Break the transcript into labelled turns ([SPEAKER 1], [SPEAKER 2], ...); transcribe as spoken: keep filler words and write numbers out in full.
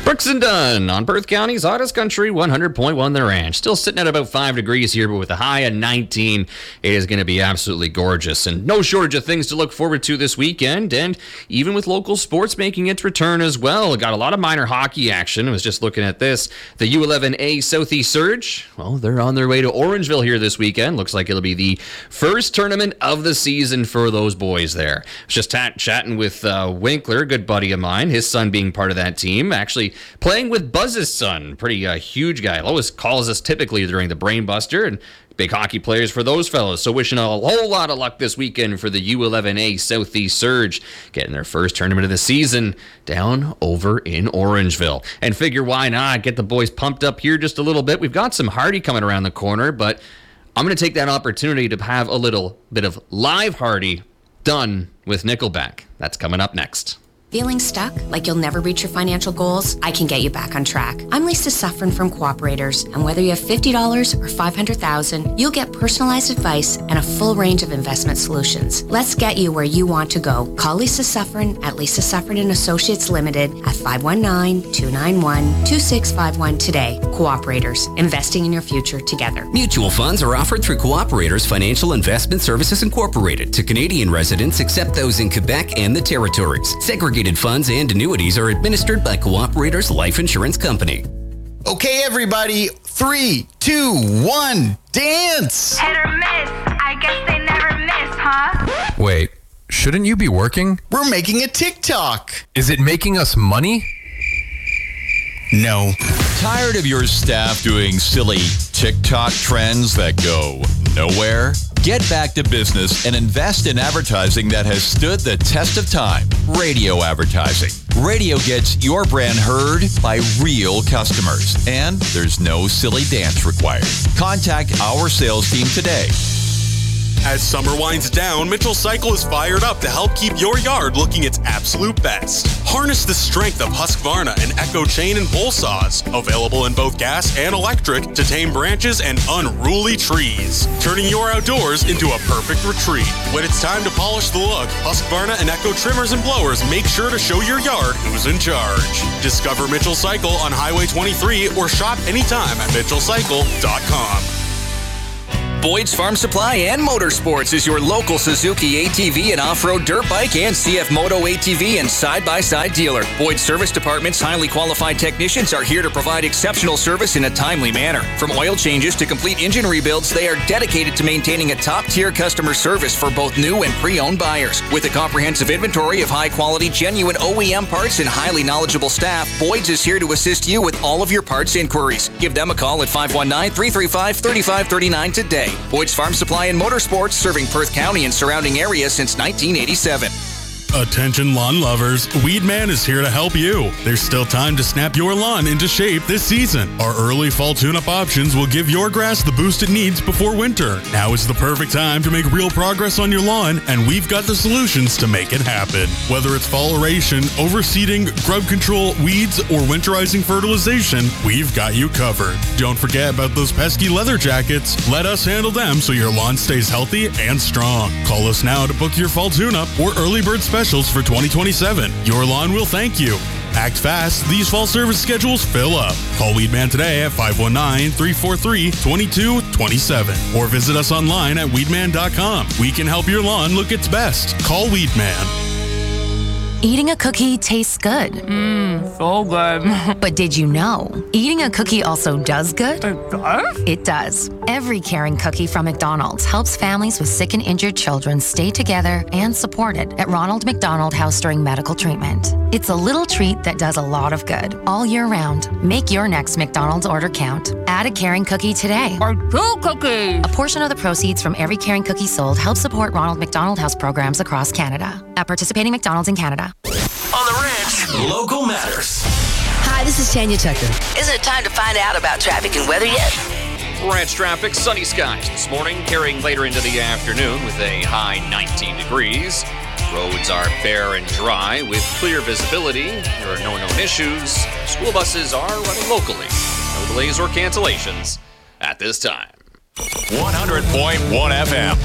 [SPEAKER 1] Brooks and Dunn on Perth County's hottest country, one hundred point one The Ranch. Still sitting at about five degrees here, but with a high of nineteen, it is going to be absolutely gorgeous. And no shortage of things to look forward to this weekend, and even with local sports making its return as well. Got a lot of minor hockey action. I was just looking at this. The U eleven A Southeast Surge, well, they're on their way to Orangeville here this weekend. Looks like it'll be the first tournament of the season for those boys there. I was just t- chatting with uh, Winkler, a good buddy of mine, his son being part of that team, actually playing with Buzz's son, pretty uh, huge guy. Always calls us typically during the Brain Buster, and big hockey players for those fellows. So wishing a whole lot of luck this weekend for the U eleven A Southeast Surge, getting their first tournament of the season down over in Orangeville. And figure why not get the boys pumped up here just a little bit. We've got some Hardy coming around the corner, but I'm going to take that opportunity to have a little bit of live Hardy done with Nickelback. That's coming up next.
[SPEAKER 2] Feeling stuck? Like you'll never reach your financial goals? I can get you back on track. I'm Lisa Suffren from Cooperators, and whether you have fifty dollars or five hundred thousand dollars, you'll get personalized advice and a full range of investment solutions. Let's get you where you want to go. Call Lisa Suffren at Lisa Suffren and Associates Limited at five one nine, two nine one, two six five one today. Cooperators, investing in your future together.
[SPEAKER 3] Mutual funds are offered through Cooperators Financial Investment Services Incorporated to Canadian residents except those in Quebec and the territories. Segregated funds and annuities are administered by Cooperators Life Insurance Company.
[SPEAKER 4] Okay, everybody, three, two, one, dance!
[SPEAKER 5] Hit or miss, I guess they never miss, huh?
[SPEAKER 6] Wait, shouldn't you be working?
[SPEAKER 4] We're making a TikTok.
[SPEAKER 6] Is it making us money?
[SPEAKER 4] No.
[SPEAKER 7] Tired of your staff doing silly TikTok trends that go nowhere? Get back to business and invest in advertising that has stood the test of time. Radio advertising. Radio gets your brand heard by real customers, and there's no silly dance required. Contact our sales team today.
[SPEAKER 8] As summer winds down, Mitchell Cycle is fired up to help keep your yard looking its absolute best. Harness the strength of Husqvarna and Echo chain and pole saws, available in both gas and electric to tame branches and unruly trees, turning your outdoors into a perfect retreat. When it's time to polish the look, Husqvarna and Echo trimmers and blowers make sure to show your yard who's in charge. Discover Mitchell Cycle on Highway twenty-three or shop anytime at mitchell cycle dot com.
[SPEAKER 9] Boyd's Farm Supply and Motorsports is your local Suzuki A T V and off-road dirt bike and C F Moto A T V and side-by-side dealer. Boyd's Service Department's highly qualified technicians are here to provide exceptional service in a timely manner. From oil changes to complete engine rebuilds, they are dedicated to maintaining a top-tier customer service for both new and pre-owned buyers. With a comprehensive inventory of high-quality, genuine O E M parts and highly knowledgeable staff, Boyd's is here to assist you with all of your parts inquiries. Give them a call at five one nine, three three five, three five three nine today. Boyd's Farm Supply and Motorsports, serving Perth County and surrounding areas since nineteen eighty-seven.
[SPEAKER 8] Attention lawn lovers, Weedman is here to help you. There's still time to snap your lawn into shape this season. Our early fall tune-up options will give your grass the boost it needs before winter. Now is the perfect time to make real progress on your lawn, and we've got the solutions to make it happen. Whether it's fall aeration, overseeding, grub control, weeds, or winterizing fertilization, we've got you covered. Don't forget about those pesky leather jackets. Let us handle them so your lawn stays healthy and strong. Call us now to book your fall tune-up or early bird special specials for twenty twenty-seven. Your lawn will thank you. Act fast. These fall service schedules fill up. Call Weedman today at five one nine, three four three, two two two seven or visit us online at weedman dot com. We can help your lawn look its best. Call Weedman.
[SPEAKER 10] Eating a cookie tastes good.
[SPEAKER 11] Mmm, so good.
[SPEAKER 10] But did you know, eating a cookie also does good?
[SPEAKER 11] It does?
[SPEAKER 10] It does. Every caring cookie from McDonald's helps families with sick and injured children stay together and supported at Ronald McDonald House during medical treatment. It's a little treat that does a lot of good all year round. Make your next McDonald's order count. Add a caring cookie today.
[SPEAKER 11] Or two cookies.
[SPEAKER 10] A portion of the proceeds from every caring cookie sold helps support Ronald McDonald House programs across Canada. At participating McDonald's in Canada.
[SPEAKER 12] On the Ranch, local matters.
[SPEAKER 13] Hi, this is Tanya Tucker.
[SPEAKER 14] Isn't it time to find out about traffic and weather yet?
[SPEAKER 1] Ranch traffic, sunny skies this morning, carrying later into the afternoon with a high nineteen degrees. Roads are bare and dry with clear visibility. There are no known issues. School buses are running locally. No delays or cancellations at this time.
[SPEAKER 7] one hundred point one F M.